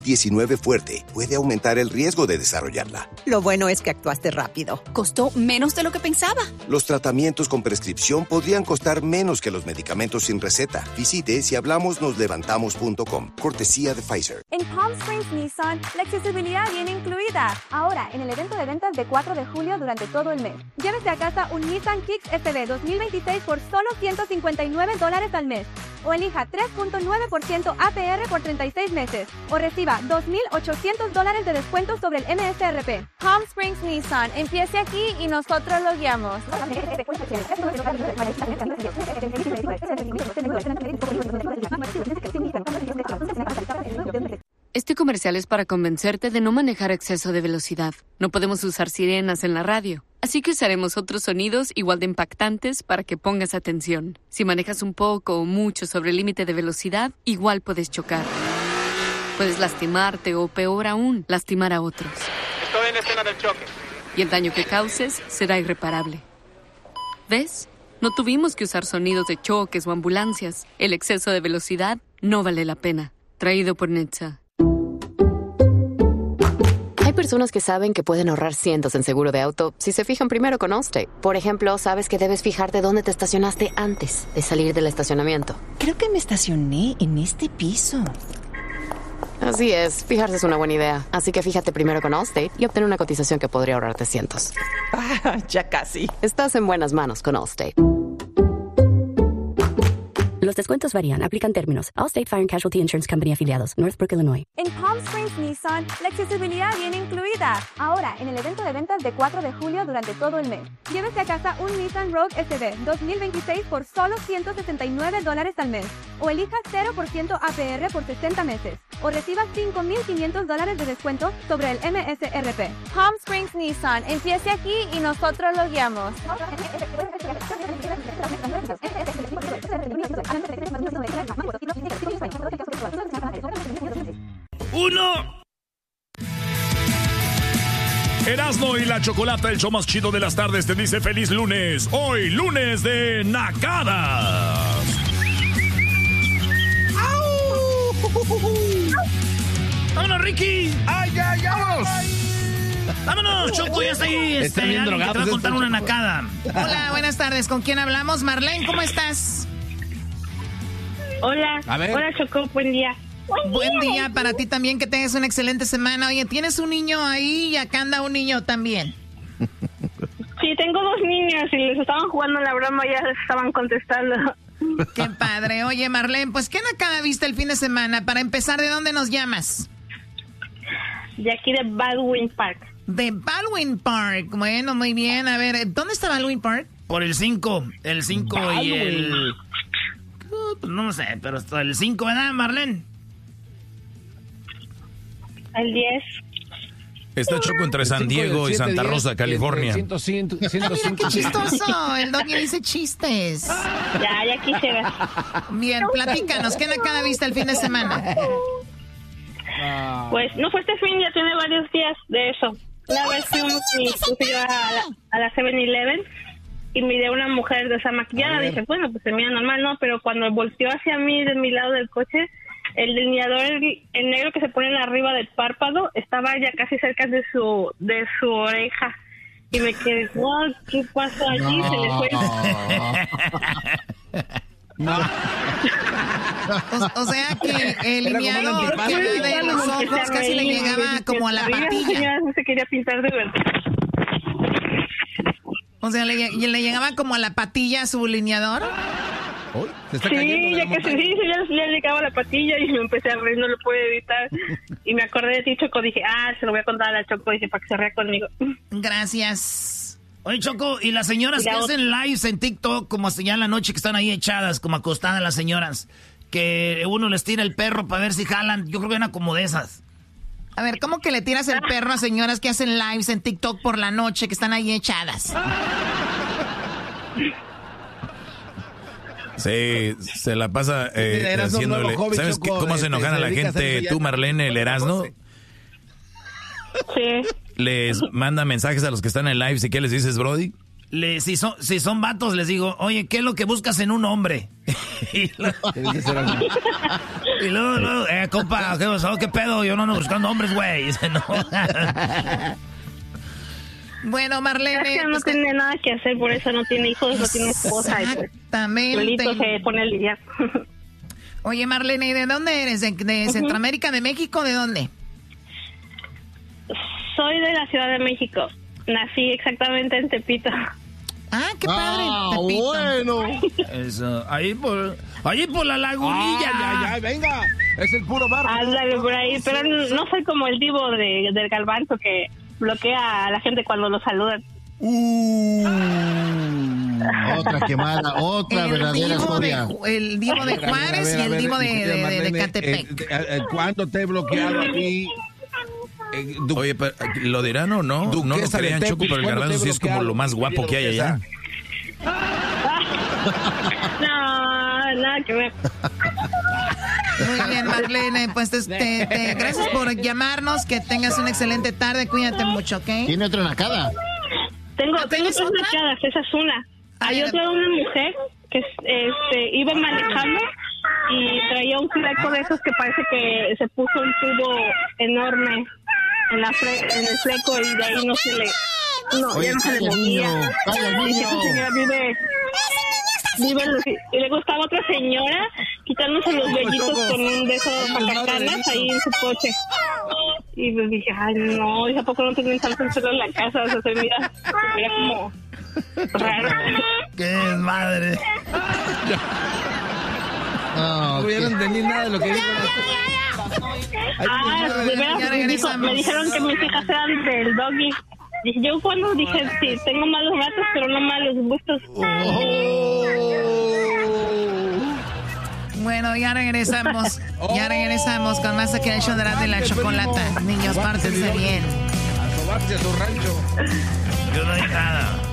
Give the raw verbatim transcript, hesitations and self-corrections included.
diecinueve fuerte puede aumentar el riesgo de desarrollarla. Lo bueno es que actuaste rápido. Costó menos de lo que pensaba. Los tratamientos con prescripción podrían costar menos que los medicamentos sin receta. Visite si hablamos nos levantamos punto com. Cortesía de Pfizer. En Palm Springs Nissan, la accesibilidad viene incluida. Ahora, en el evento de ventas de cuatro de julio durante todo el mes. Llévese a casa un Nissan Kicks S V dos mil veintiséis por solo ciento cincuenta y nueve dólares al mes. O elija tres punto nueve por ciento A P R por treinta y seis meses. O reciba dos mil ochocientos dólares de descuento sobre el M S R P. Palm Springs Nissan, empiece aquí y nosotros lo guiamos. Este comercial es para convencerte de no manejar a exceso de velocidad. No podemos usar sirenas en la radio, así que usaremos otros sonidos igual de impactantes para que pongas atención. Si manejas un poco o mucho sobre el límite de velocidad, igual puedes chocar. Puedes lastimarte o, peor aún, lastimar a otros. Estoy en escena del choque. Y el daño que causes será irreparable. ¿Ves? No tuvimos que usar sonidos de choques o ambulancias. El exceso de velocidad no vale la pena. Traído por N H T S A. Hay personas que saben que pueden ahorrar cientos en seguro de auto si se fijan primero con Allstate. Por ejemplo, sabes que debes fijarte dónde te estacionaste antes de salir del estacionamiento. Creo que me estacioné en este piso. Así es, fijarse es una buena idea. Así que fíjate primero con Allstate y obtén una cotización que podría ahorrarte cientos. Ah, ya casi. Estás en buenas manos con Allstate. Los descuentos varían. Aplican términos. Allstate Fire and Casualty Insurance Company afiliados. Northbrook, Illinois. En Palm Springs Nissan, la accesibilidad viene incluida. Ahora, en el evento de ventas de cuatro de julio durante todo el mes. Llévese a casa un Nissan Rogue S V dos mil veintiséis por solo ciento sesenta y nueve dólares al mes. O elija cero por ciento A P R por sesenta meses. O reciba cinco mil quinientos dólares de descuento sobre el M S R P. Palm Springs Nissan, empiece aquí y nosotros lo guiamos. ¡Uno! Erasmo y la Chocolata, el show más chido de las tardes, te dice feliz lunes. Hoy, lunes de nacadas. ¡Vámonos, Ricky! ¡Ay, ya, ya! ¡Vamos! ¡Vámonos, Choco! Ya está ahí. Este, Está bien drogado. te va a contar una nacada. Hola, buenas tardes. ¿Con quién hablamos? Marlene, ¿cómo estás? Hola. A ver. Hola, Choco. Buen día. Buen, Buen día. día para ti también, que tengas una excelente semana. Oye, ¿tienes un niño ahí y acá anda un niño también? Sí, tengo dos niños y les estaban jugando la broma, ya les estaban contestando. Qué padre. Oye, Marlene, pues, ¿qué nacada viste el fin de semana? Para empezar, ¿de dónde nos llamas? De aquí de Baldwin Park. De Baldwin Park. Bueno, muy bien. A ver, ¿dónde está Baldwin Park? Por el cinco. El cinco y el... Uh, no sé, pero hasta el cinco, ¿verdad, Marlene? El diez. Está Choco entre San Diego y Santa Rosa, California. Mira, qué chistoso. El doggy dice chistes. Ya, ya quisiera. Bien, platícanos. ¿Qué nacada viste el fin de semana? Pues no fue este fin, ya tiene varios días de eso. Una vez fuimos y puse yo a la, a la seven eleven y miré a una mujer desamaquillada. Dije, bueno, pues se mira normal, ¿no? Pero cuando volteó hacia mí, de mi lado del coche, el delineador, el, el negro que se pone arriba del párpado, estaba ya casi cerca de su de su oreja. Y me quedé, wow, ¿qué pasó allí? No. Se le fue. No. O, o sea que el lineador que de los ojos casi le llegaba como a la patilla. No se quería pintar de verdad. O sea, le, le llegaba como a la patilla su lineador. Uy, ¿se está sí, ya casi sí, sí, ya, ya llegaba a la patilla y me empecé a reír, no lo pude evitar. Y me acordé de ti, Choco, dije, ah, se lo voy a contar a la Choco, dije, para que se ría conmigo. Gracias. Oye, Choco, ¿y las señoras y la que otra? Hacen lives en TikTok como hasta ya en la noche que están ahí echadas, como acostadas las señoras, que uno les tira el perro para ver si jalan? Yo creo que eran como de esas. A ver, ¿cómo que le tiras el perro a señoras que hacen lives en TikTok por la noche, que están ahí echadas? Sí, se la pasa eh, haciéndole... ¿Sabes qué, cómo se enojan a la gente? Tú, Marlene, el Erasmo. Sí. Les manda mensajes a los que están en live. ¿Y qué les dices, Brody? Le, si, son, si son vatos, les digo, oye, ¿qué es lo que buscas en un hombre? y luego, y luego, luego eh, compa, ¿qué pasó? ¿Qué pedo? Yo no ando buscando hombres, güey. Dice, no. Bueno, Marlene. Es que no pues, tiene nada que hacer, por eso no tiene hijos, no tiene esposa. Exactamente. Y pues, se pone a lidiar. Oye, Marlene, ¿y de dónde eres? ¿De, de uh-huh. Centroamérica, de México? ¿De dónde? Soy de la Ciudad de México. Nací exactamente en Tepito. Ah, qué padre. Ah, Tepito. Bueno. Eso, ahí por, ahí por la lagunilla. Ah, ya, ya, venga. Es el puro mar. Ándale por ahí, pero no soy como el divo de, del Garbanzo que bloquea a la gente cuando lo saludan. Uh, otra quemada, otra el verdadera historia. De, el divo de Juárez y el divo de, de, de, de Catepec. Eh, eh, ¿Cuándo te he bloqueado a ti? Eh, du- Oye, pero, ¿lo dirán o no? Duquesa no lo crean, Choco, pero el Garbanzo sí es como lo más guapo que hay allá. No, nada que ver. Muy bien, Marlene, pues te, te, te, gracias por llamarnos, que tengas una excelente tarde, cuídate mucho, ¿ok? ¿Tiene otra nacada? Tengo, tengo tres nacadas, esa es una. Hay otra de una mujer que este, iba manejando y traía un fleco de esos que parece que se puso un tubo enorme en, la fre- en el fleco y de ahí no se le... No, Oye, ya no se le movía. Y esa señora vive... vive y luego estaba otra señora quitándose los vellitos con un de esos sacacanas ahí en su coche. Y pues dije, ay no, ¿y a poco no tienen tanto en en la casa? O sea, se mira, se mira como raro. ¡Qué madre! No, no entendí nada de lo que dijo. Ah, de veras, dijo, me dijeron que mis hijas eran del doggy. Dije, yo cuando dije, sí, tengo malos gatos, pero no malos gustos. Oh. Bueno, ya regresamos. Ya regresamos con más aquí del show de la, de la chocolata. Niños, pártense bien. A sobarse a su rancho. Yo no dije nada.